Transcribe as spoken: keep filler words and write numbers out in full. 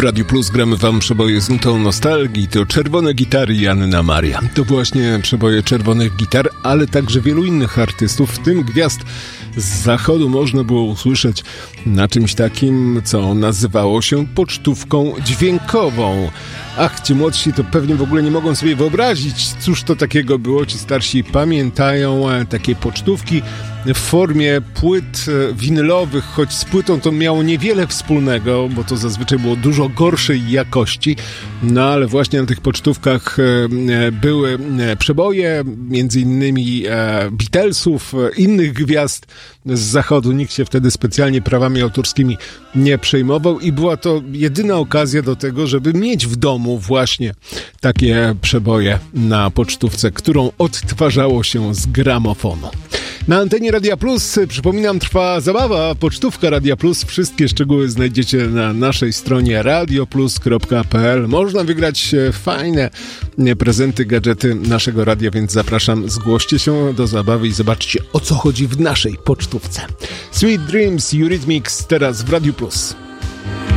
Radiu Plus gramy wam przeboje z nutą nostalgii. To Czerwone Gitary i Anna Maria. To właśnie przeboje czerwonych gitar, ale także wielu innych artystów, w tym gwiazd z zachodu można było usłyszeć na czymś takim, co nazywało się pocztówką dźwiękową. Ach, ci młodsi to pewnie w ogóle nie mogą sobie wyobrazić, cóż to takiego było. Ci starsi pamiętają takie pocztówki w formie płyt winylowych, choć z płytą to miało niewiele wspólnego, bo to zazwyczaj było dużo gorszej jakości, no ale właśnie na tych pocztówkach były przeboje, między innymi Beatlesów, innych gwiazd z zachodu. Nikt się wtedy specjalnie prawami autorskimi nie przejmował i była to jedyna okazja do tego, żeby mieć w domu właśnie takie przeboje na pocztówce, którą odtwarzało się z gramofonu. Na antenie Radia Plus, przypominam, trwa zabawa, pocztówka Radia Plus. Wszystkie szczegóły znajdziecie na naszej stronie radioplus kropka p l. Można wygrać fajne prezenty, gadżety naszego radia, więc zapraszam, zgłoście się do zabawy i zobaczcie, o co chodzi w naszej pocztówce. Sweet Dreams, Eurythmics, teraz w Radiu Plus.